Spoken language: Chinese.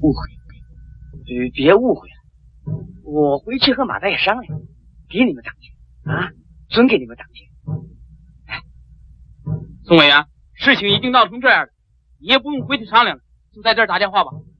误会，别误会了。我回去和马大爷商量，给你们涨钱啊，准给你们涨钱。哎， 宋委员，事情已经闹成这样了，你也不用回去商量了，就在这儿打电话吧。